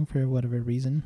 for whatever reason.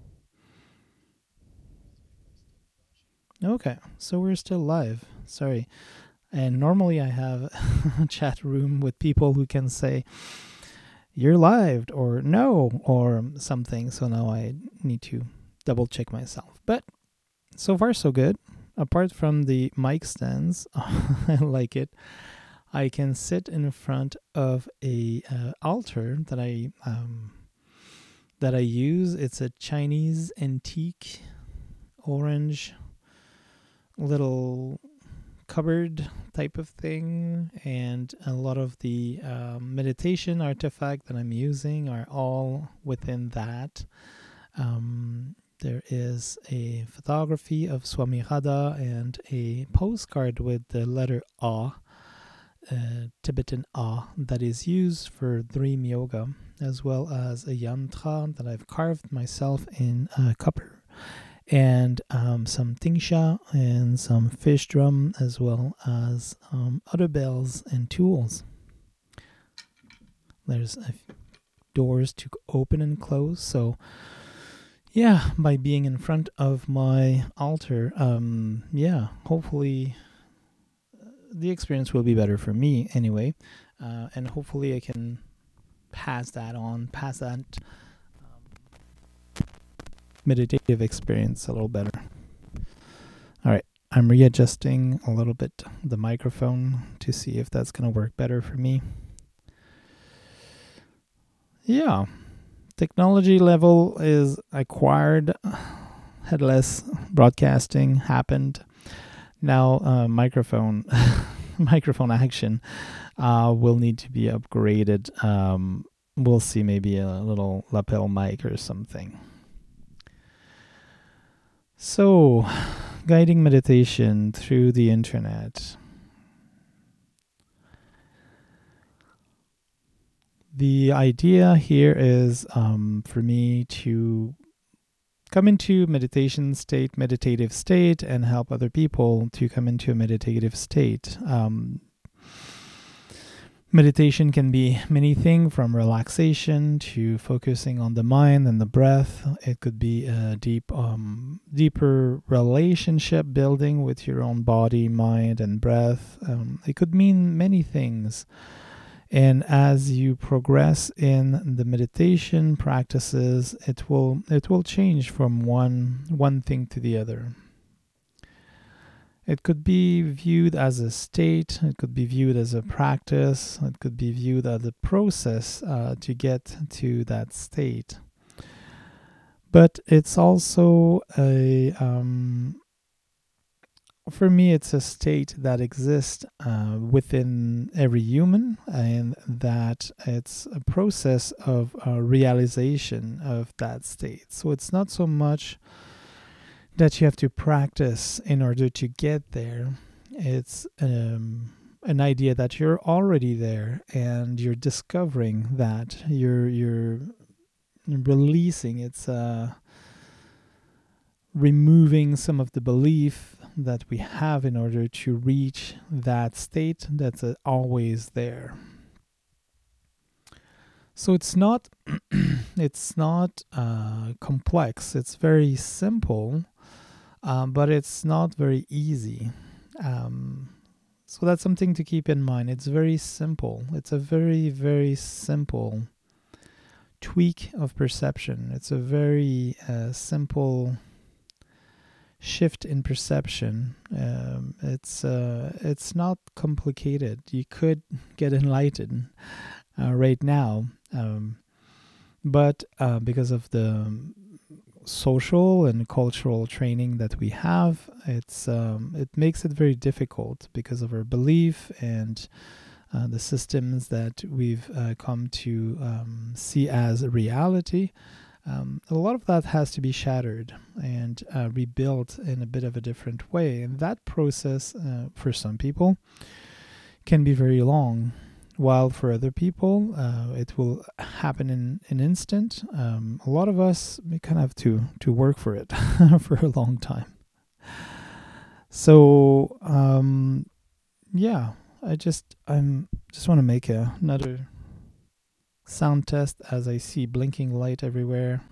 Okay, so we're still live. Sorry. And normally I have a chat room with people who can say, you're live, or no, or something. So now I need to double check myself. But so far, so good. Apart from the mic stands, I like it. I can sit in front of a altar that I use. It's a Chinese antique orange little cupboard type of thing, and a lot of the meditation artifact that I'm using are all within that. There is a photography of Swami Radha and a postcard with the letter A, Tibetan A, that is used for Dream Yoga, as well as a yantra that I've carved myself in copper, and some tingsha and some fish drum, as well as other bells and tools. There's doors to open and close, so yeah, by being in front of my altar, hopefully the experience will be better for me anyway, and hopefully I can pass that meditative experience a little better. All right, I'm readjusting a little bit the microphone to see if that's going to work better for me. Yeah, technology level is acquired. Headless broadcasting happened. Now microphone action will need to be upgraded. We'll see, maybe a little lapel mic or something. So, guiding meditation through the internet. The idea here is for me to come into meditative state, and help other people to come into a meditative state. Meditation can be many things, from relaxation to focusing on the mind and the breath. It could be a deeper relationship building with your own body, mind, and breath. It could mean many things. And as you progress in the meditation practices, it will change from one thing to the other. It could be viewed as a state. It could be viewed as a practice. It could be viewed as a process to get to that state. But it's also for me, it's a state that exists within every human, and that it's a process of realization of that state. So it's not so much that you have to practice in order to get there. It's an idea that you're already there, and you're discovering that you're releasing. It's removing some of the belief that we have in order to reach that state that's always there. So it's not complex. It's very simple, but it's not very easy. So that's something to keep in mind. It's very simple. It's a very, very simple tweak of perception. It's a very simple shift in perception. It's not complicated. You could get enlightened right now, but because of the social and cultural training that we have, it makes it very difficult because of our belief and the systems that we've come to see as a reality. A lot of that has to be shattered and rebuilt in a bit of a different way. And that process, for some people, can be very long, while for other people, it will happen in an instant. A lot of us, we kind of have to work for it for a long time. So, I just want to make another Sound test as I see blinking light everywhere.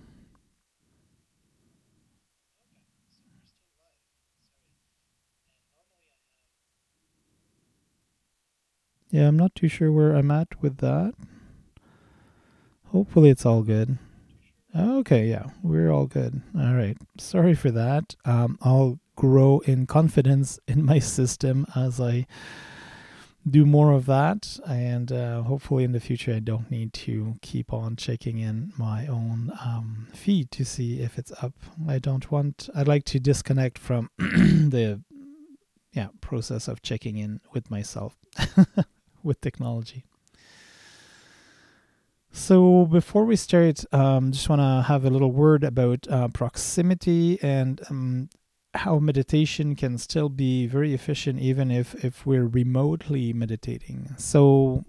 Yeah, I'm not too sure where I'm at with that. Hopefully it's all good. Okay, yeah, we're all good. All right. Sorry for that. I'll grow in confidence in my system as I do more of that, and hopefully in the future I don't need to keep on checking in my own feed to see if it's up. I'd like to disconnect from the process of checking in with myself with technology. So before we start, just want to have a little word about proximity and how meditation can still be very efficient even if we're remotely meditating. So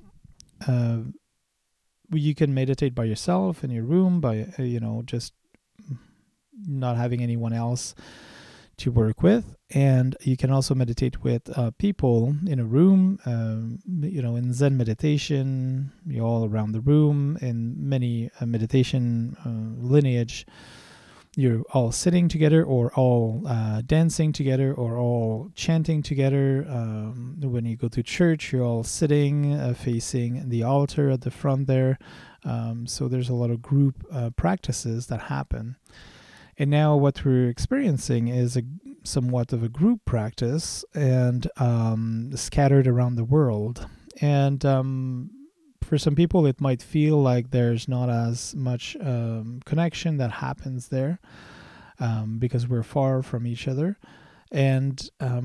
you can meditate by yourself in your room by just not having anyone else to work with, and you can also meditate with people in a room, in Zen meditation, you're all around the room. In many meditation lineage, you're all sitting together or all dancing together or all chanting together. When you go to church, you're all sitting facing the altar at the front there. So there's a lot of group practices that happen. And now what we're experiencing is somewhat of a group practice and scattered around the world. And for some people, it might feel like there's not as much connection that happens there because we're far from each other. And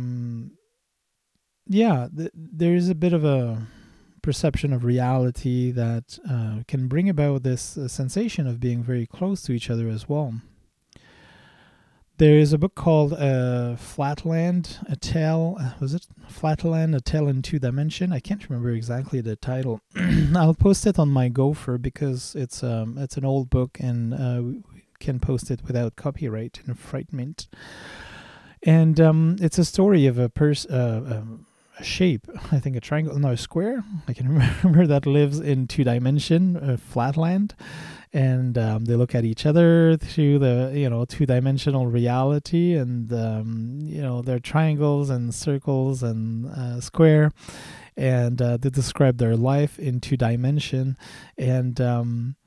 there's a bit of a perception of reality that can bring about this sensation of being very close to each other as well. There is a book called Flatland, A Tale. Was it Flatland, A Tale in Two Dimension? I can't remember exactly the title. I'll post it on my Gopher because it's an old book and we can post it without copyright infringement. And it's a story of a shape, I think a triangle, no, a square, I can remember, that lives in two-dimension flatland. And they look at each other through the two-dimensional reality, and they're triangles and circles and square, and they describe their life in two-dimension, and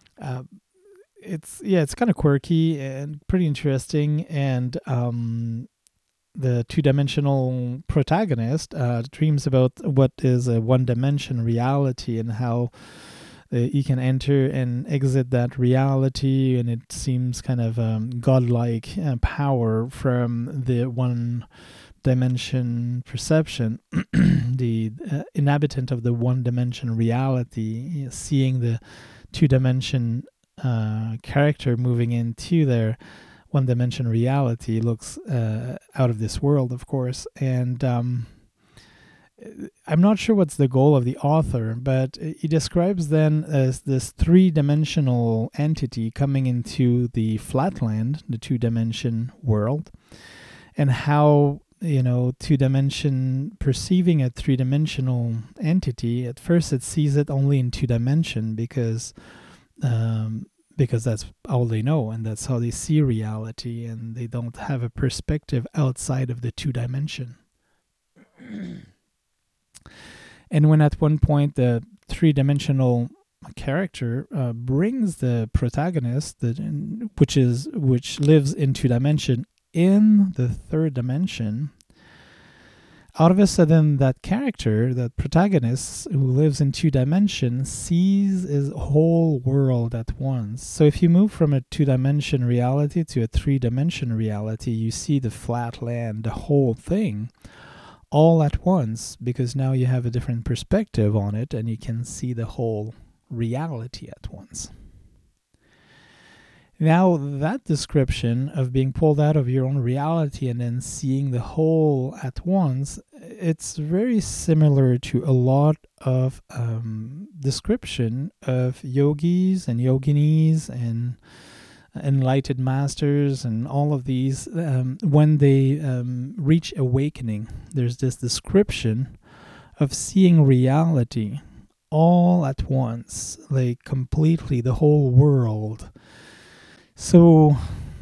it's kind of quirky and pretty interesting, and the two-dimensional protagonist dreams about what is a one-dimension reality and how you can enter and exit that reality, and it seems kind of godlike power from the one dimension perception. The inhabitant of the one dimension reality, seeing the two dimension character moving into their one dimension reality, looks out of this world, of course. And I'm not sure what's the goal of the author, but he describes then as this three-dimensional entity coming into the flatland, the two-dimension world, and how, two-dimension, perceiving a three-dimensional entity, at first it sees it only in two-dimension because that's all they know, and that's how they see reality, and they don't have a perspective outside of the two-dimension. And when at one point the three-dimensional character brings the protagonist, which lives in two-dimension, in the third dimension, out of a sudden that character, that protagonist who lives in two-dimension, sees his whole world at once. So if you move from a two-dimension reality to a three-dimension reality, you see the flat land, the whole thing, all at once, because now you have a different perspective on it and you can see the whole reality at once. Now, that description of being pulled out of your own reality and then seeing the whole at once, it's very similar to a lot of description of yogis and yoginis and enlightened masters and all of these. When they reach awakening, there's this description of seeing reality all at once, like completely the whole world. So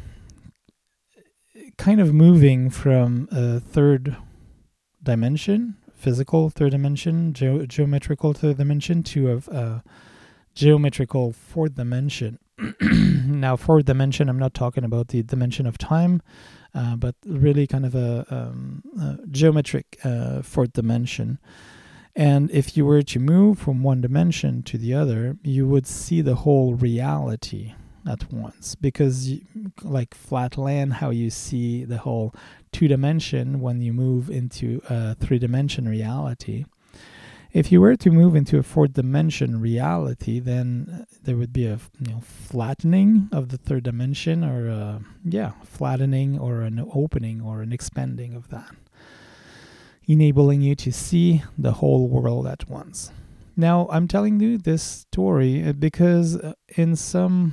kind of moving from a third dimension, physical third dimension, geometrical third dimension, to a geometrical fourth dimension. Now, fourth dimension, I'm not talking about the dimension of time, but really kind of a geometric fourth dimension. And if you were to move from one dimension to the other, you would see the whole reality at once, because like flat land, how you see the whole two-dimension when you move into a three-dimension reality. If you were to move into a fourth-dimension reality, then there would be a flattening of the third dimension, or flattening, or an opening, or an expanding of that, enabling you to see the whole world at once. Now, I'm telling you this story because in some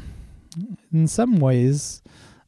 ways,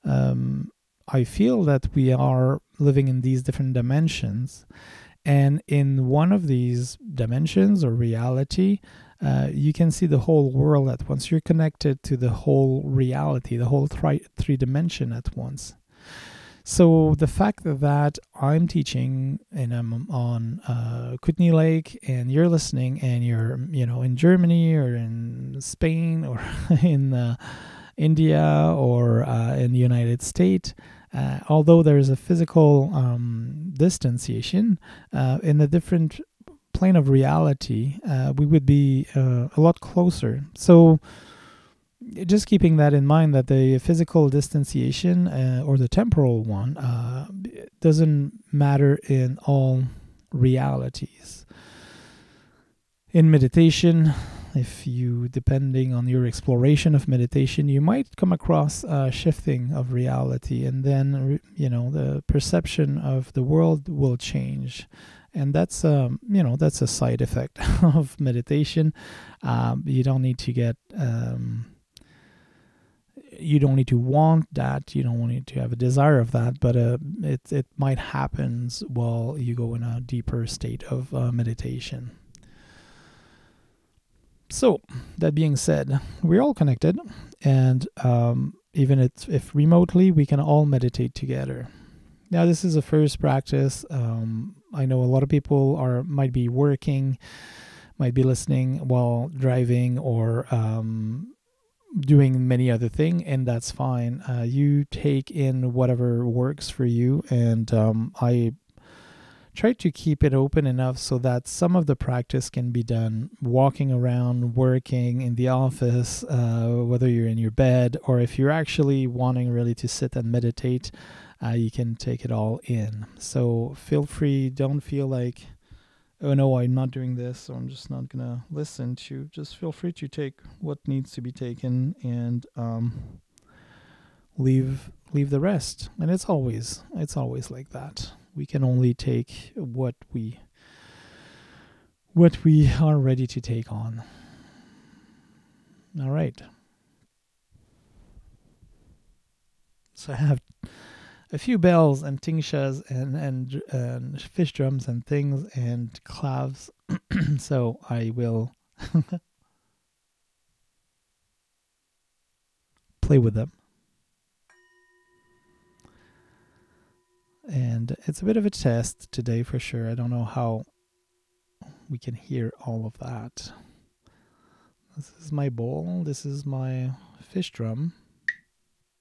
I feel that we are living in these different dimensions. And in one of these dimensions or reality, you can see the whole world at once. You're connected to the whole reality, the whole three dimension at once. So the fact that I'm teaching and I'm on Kootenay Lake, and you're listening, and you're in Germany or in Spain or in India or in the United States, although there is a physical distanciation in a different plane of reality, we would be a lot closer. So just keeping that in mind, that the physical distanciation or the temporal one doesn't matter in all realities. In meditation, if you, depending on your exploration of meditation, you might come across a shifting of reality, and then the perception of the world will change. And that's that's a side effect of meditation. You don't need to get you don't need to want that. You don't need to have a desire of that, but it might happen while you go in a deeper state of meditation. So, that being said, we're all connected, and even if remotely, we can all meditate together. Now, this is a first practice. I know a lot of people might be working, might be listening while driving, or doing many other things, and that's fine. You take in whatever works for you, and I try to keep it open enough so that some of the practice can be done walking around, working in the office, whether you're in your bed, or if you're actually wanting really to sit and meditate, you can take it all in. So feel free, don't feel like, oh no, I'm not doing this, so I'm just not gonna listen to. Just feel free to take what needs to be taken, and leave the rest. And it's always like that. We can only take what we are ready to take on. All right. So I have a few bells and tingshas and fish drums and things and claves. So I will play with them. And it's a bit of a test today for sure. I don't know how we can hear all of that. This is my bowl. This is my fish drum.